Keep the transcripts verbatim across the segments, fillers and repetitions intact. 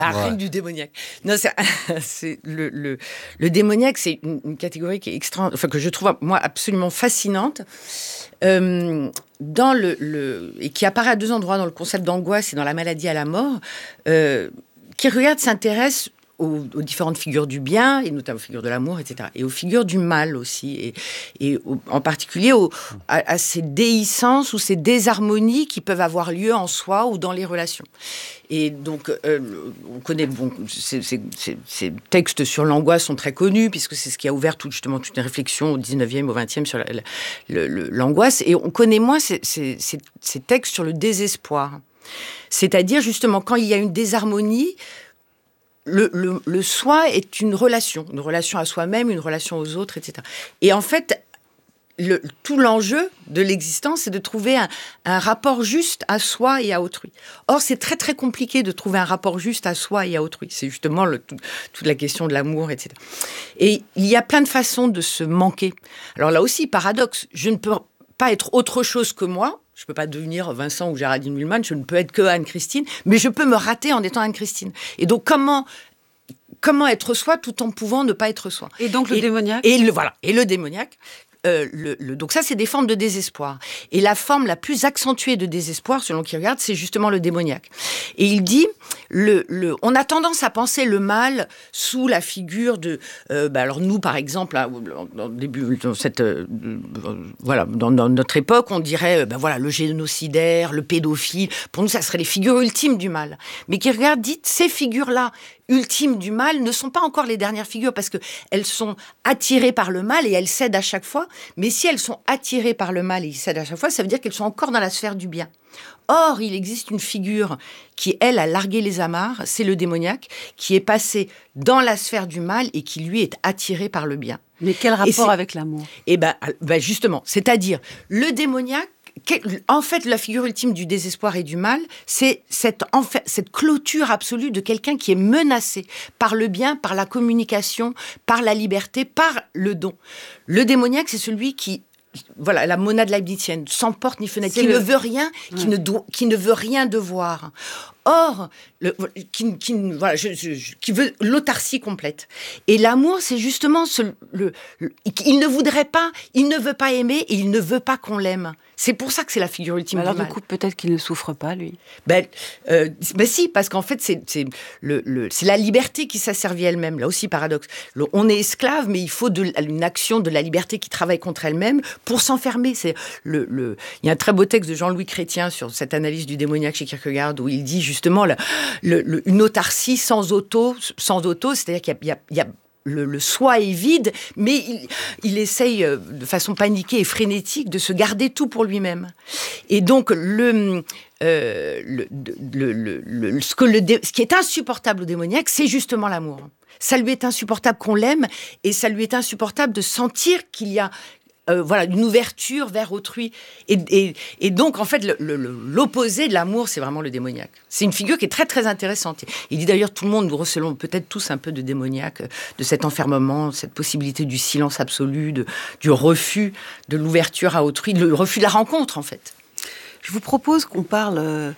La ouais. reine du démoniaque. Non, c'est, c'est le, le, le démoniaque, c'est une, une catégorie qui est extra, enfin que je trouve moi absolument fascinante, euh, dans le, le et qui apparaît à deux endroits dans le concept d'angoisse et dans la maladie à la mort. Euh, Kierkegaard s'intéresse Aux, aux différentes figures du bien, et notamment aux figures de l'amour, et cetera, et aux figures du mal aussi, et, et au, en particulier au, à, à ces déhiscences ou ces désharmonies qui peuvent avoir lieu en soi ou dans les relations. Et donc, euh, on connaît, bon, ces, ces, ces, ces textes sur l'angoisse sont très connus, puisque c'est ce qui a ouvert tout, justement toute une réflexion au dix-neuvième, au vingtième sur la, la, le, le, l'angoisse, et on connaît moins ces, ces, ces, ces textes sur le désespoir. C'est-à-dire, justement, quand il y a une désharmonie, Le, le, le soi est une relation, une relation à soi-même, une relation aux autres, et cetera. Et en fait, le, tout l'enjeu de l'existence, c'est de trouver un, un rapport juste à soi et à autrui. Or, c'est très, très compliqué de trouver un rapport juste à soi et à autrui. C'est justement le, tout, toute la question de l'amour, et cetera. Et il y a plein de façons de se manquer. Alors là aussi, paradoxe, je ne peux pas être autre chose que moi. Je ne peux pas devenir Vincent ou Géraldine Mühlmann, je ne peux être que Anne-Christine, mais je peux me rater en étant Anne-Christine. Et donc, comment, comment être soi tout en pouvant ne pas être soi ? Et donc, le et, démoniaque ? Et le, voilà, et le démoniaque. Euh, le, le, donc ça, c'est des formes de désespoir. Et la forme la plus accentuée de désespoir, selon Kierkegaard, c'est justement le démoniaque. Et il dit, le, le, on a tendance à penser le mal sous la figure de... Euh, bah alors nous, par exemple, là, dans, début, dans, cette, euh, voilà, dans, dans notre époque, on dirait euh, bah voilà, le génocidaire, le pédophile. Pour nous, ça serait les figures ultimes du mal. Mais Kierkegaard dit, ces figures-là, ultimes du mal, ne sont pas encore les dernières figures, parce qu'elles sont attirées par le mal et elles cèdent à chaque fois. Mais si elles sont attirées par le mal et elles cèdent à chaque fois, ça veut dire qu'elles sont encore dans la sphère du bien. Or, il existe une figure qui, elle, a largué les amarres, c'est le démoniaque, qui est passé dans la sphère du mal et qui, lui, est attiré par le bien. Mais quel rapport avec l'amour ? Eh ben, ben justement, c'est-à-dire, le démoniaque, en fait, la figure ultime du désespoir et du mal, c'est cette, en fait, cette clôture absolue de quelqu'un qui est menacé par le bien, par la communication, par la liberté, par le don. Le démoniaque, c'est celui qui, voilà, la monade leibnizienne, sans porte ni fenêtre, c'est qui le... ne veut rien, qui, ouais. ne do... qui ne veut rien devoir. Or, le, qui, qui, voilà, je, je, je, qui veut l'autarcie complète. Et l'amour, c'est justement ce, le, le, il ne voudrait pas, il ne veut pas aimer et il ne veut pas qu'on l'aime. C'est pour ça que c'est la figure ultime alors, du mal. Alors, du coup, peut-être qu'il ne souffre pas, lui. Ben, euh, ben si, parce qu'en fait, c'est, c'est, le, le, c'est la liberté qui s'asservit elle-même. Là aussi, paradoxe. Le, on est esclave, mais il faut de, une action de la liberté qui travaille contre elle-même pour s'enfermer. C'est le, le... Il y a un très beau texte de Jean-Louis Chrétien sur cette analyse du démoniaque chez Kierkegaard, où il dit justement la, le, le, une autarcie sans auto, sans auto, c'est-à-dire qu'il y a, il y a, il y a Le, le soi est vide, mais il, il essaye euh, de façon paniquée et frénétique de se garder tout pour lui-même. Et donc, le, euh, le, le, le, le, ce, que le dé, ce qui est insupportable au démoniaque, c'est justement l'amour. Ça lui est insupportable qu'on l'aime, et ça lui est insupportable de sentir qu'il y a Euh, voilà, une ouverture vers autrui. Et, et, et donc, en fait, le, le, l'opposé de l'amour, c'est vraiment le démoniaque. C'est une figure qui est très, très intéressante. Il dit d'ailleurs, tout le monde, nous recelons peut-être tous un peu de démoniaque, de cet enfermement, cette possibilité du silence absolu, de, du refus de l'ouverture à autrui, le refus de la rencontre, en fait. Je vous propose qu'on parle... Euh...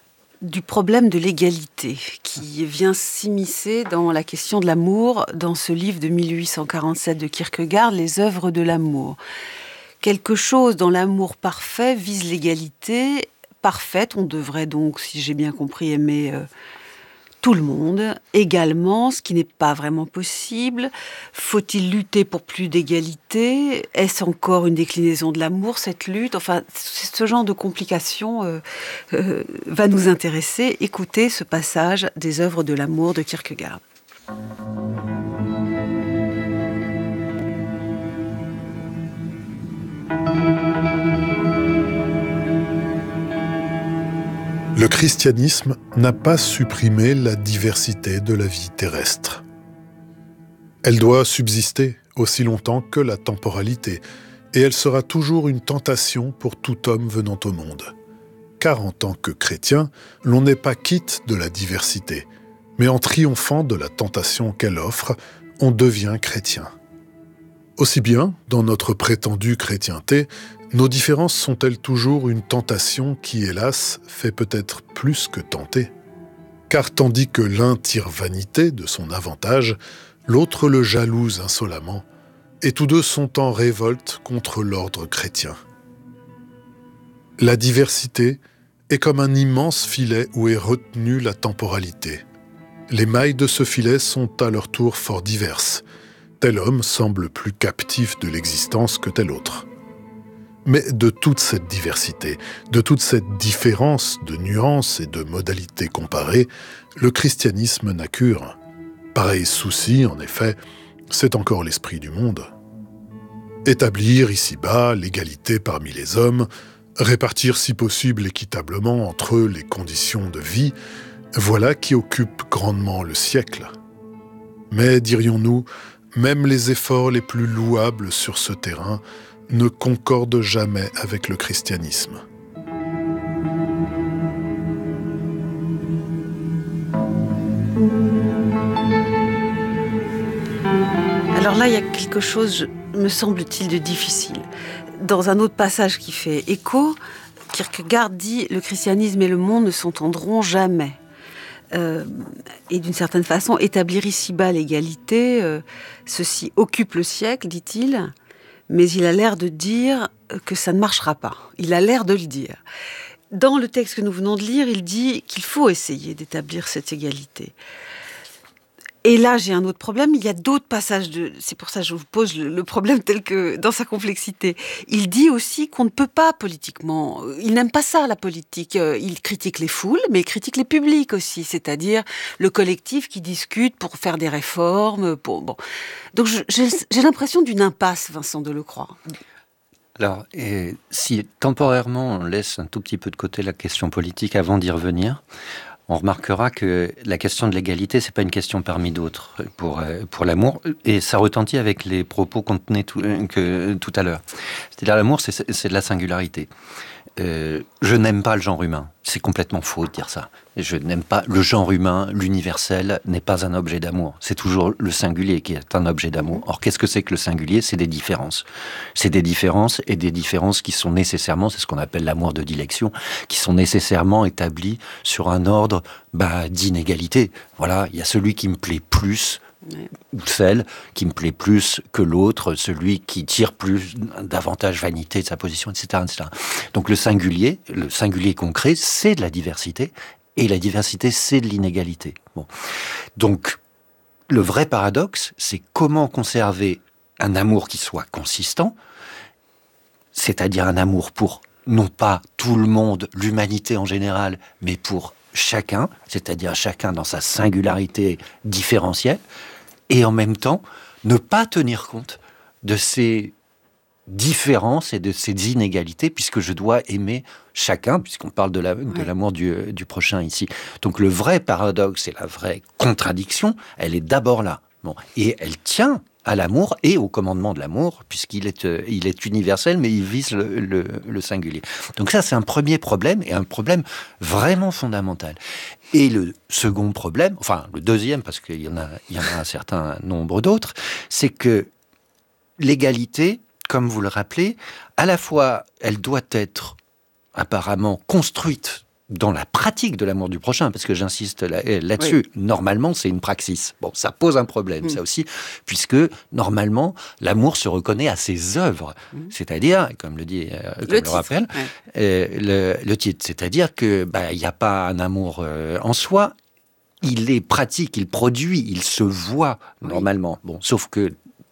du problème de l'égalité qui vient s'immiscer dans la question de l'amour dans ce livre de mille huit cent quarante-sept de Kierkegaard, Les œuvres de l'amour. Quelque chose dans l'amour parfait vise l'égalité parfaite. On devrait donc, si j'ai bien compris, aimer euh, tout le monde également, ce qui n'est pas vraiment possible. Faut-il lutter pour plus d'égalité ? Est-ce encore une déclinaison de l'amour, cette lutte ? Enfin, ce genre de complications euh, euh, va nous intéresser. Écoutez ce passage des œuvres de l'amour de Kierkegaard. Le christianisme n'a pas supprimé la diversité de la vie terrestre. Elle doit subsister aussi longtemps que la temporalité, et elle sera toujours une tentation pour tout homme venant au monde. Car en tant que chrétien, l'on n'est pas quitte de la diversité, mais en triomphant de la tentation qu'elle offre, on devient chrétien. Aussi bien, dans notre prétendue chrétienté, nos différences sont-elles toujours une tentation qui, hélas, fait peut-être plus que tenter ? Car tandis que l'un tire vanité de son avantage, l'autre le jalouse insolemment, et tous deux sont en révolte contre l'ordre chrétien. La diversité est comme un immense filet où est retenue la temporalité. Les mailles de ce filet sont à leur tour fort diverses. Tel homme semble plus captif de l'existence que tel autre. Mais de toute cette diversité, de toute cette différence de nuances et de modalités comparées, le christianisme n'a cure. Pareil souci, en effet, c'est encore l'esprit du monde. Établir ici-bas l'égalité parmi les hommes, répartir si possible équitablement entre eux les conditions de vie, voilà qui occupe grandement le siècle. Mais, dirions-nous, même les efforts les plus louables sur ce terrain ne concorde jamais avec le christianisme. Alors là, il y a quelque chose, me semble-t-il, de difficile. Dans un autre passage qui fait écho, Kierkegaard dit « Le christianisme et le monde ne s'entendront jamais ». Euh, et d'une certaine façon, établir ici-bas l'égalité, euh, ceci occupe le siècle, dit-il, mais il a l'air de dire que ça ne marchera pas. Il a l'air de le dire. Dans le texte que nous venons de lire, il dit qu'il faut essayer d'établir cette égalité. Et là, j'ai un autre problème. Il y a d'autres passages de... C'est pour ça que je vous pose le, le problème tel que dans sa complexité. Il dit aussi qu'on ne peut pas politiquement... Il n'aime pas ça, la politique. Il critique les foules, mais il critique les publics aussi. C'est-à-dire le collectif qui discute pour faire des réformes. Pour... Bon. Donc je, j'ai, j'ai l'impression d'une impasse, Vincent Delecroix. Alors, et si temporairement on laisse un tout petit peu de côté la question politique avant d'y revenir, on remarquera que la question de l'égalité, c'est pas une question parmi d'autres pour, pour l'amour, et ça retentit avec les propos qu'on tenait tout, que, tout à l'heure. C'est-à-dire l'amour, c'est, c'est de la singularité. Euh, je n'aime pas le genre humain. C'est complètement faux de dire ça. Je n'aime pas le genre humain, l'universel n'est pas un objet d'amour. C'est toujours le singulier qui est un objet d'amour. Or, qu'est-ce que c'est que le singulier ? C'est des différences. C'est des différences et des différences qui sont nécessairement, c'est ce qu'on appelle l'amour de dilection, qui sont nécessairement établies sur un ordre bah, d'inégalité. Voilà, il y a celui qui me plaît plus, ou celle qui me plaît plus que l'autre, celui qui tire plus, davantage vanité de sa position, et cetera, et cetera. Donc le singulier, le singulier concret, c'est de la diversité, et la diversité, c'est de l'inégalité. Bon. Donc, le vrai paradoxe, c'est comment conserver un amour qui soit consistant, c'est-à-dire un amour pour, non pas tout le monde, l'humanité en général, mais pour chacun, c'est-à-dire chacun dans sa singularité différentielle, et en même temps, ne pas tenir compte de ces différences et de ces inégalités, puisque je dois aimer chacun, puisqu'on parle de, la, de l'amour du, du prochain ici. Donc le vrai paradoxe et la vraie contradiction, elle est d'abord là. Bon, et elle tient à l'amour et au commandement de l'amour, puisqu'il est, euh, il est universel, mais il vise le, le, le singulier. Donc ça, c'est un premier problème, et un problème vraiment fondamental. Et le second problème, enfin le deuxième, parce qu'il y en a, il y en a un certain nombre d'autres, c'est que l'égalité, comme vous le rappelez, à la fois, elle doit être apparemment construite dans la pratique de l'amour du prochain, parce que j'insiste là, là-dessus, oui. Normalement, c'est une praxis. Bon, ça pose un problème, mmh. ça aussi, puisque, normalement, l'amour se reconnaît à ses œuvres. Mmh. C'est-à-dire, comme le dit, euh, comme le, le rappelle, ouais. euh, le, le titre, c'est-à-dire que bah, il n'y a pas un amour euh, en soi, il est pratique, il produit, il se voit, oui. normalement. Bon, sauf que,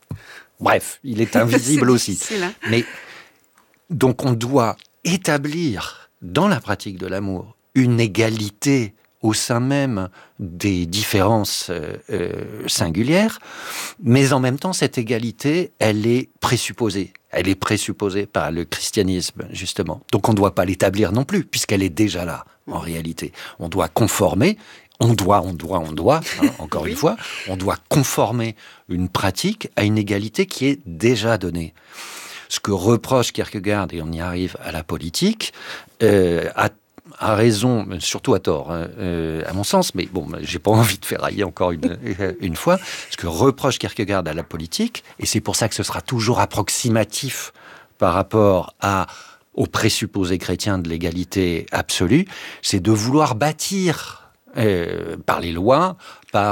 bref, il est invisible aussi. Hein. Mais, donc, on doit établir dans la pratique de l'amour, une égalité au sein même des différences euh, euh, singulières, mais en même temps, cette égalité, elle est présupposée. Elle est présupposée par le christianisme, justement. Donc on ne doit pas l'établir non plus, puisqu'elle est déjà là, en réalité. On doit conformer, on doit, on doit, on doit, hein, encore oui. une fois, on doit conformer une pratique à une égalité qui est déjà donnée. Ce que reproche Kierkegaard, et on y arrive à la politique, euh, a, a raison, surtout à tort, hein, euh, à mon sens, mais bon, j'ai pas envie de ferrailler encore une, une fois, ce que reproche Kierkegaard à la politique, et c'est pour ça que ce sera toujours approximatif par rapport à, aux présupposés chrétiens de l'égalité absolue, c'est de vouloir bâtir euh, par les lois, par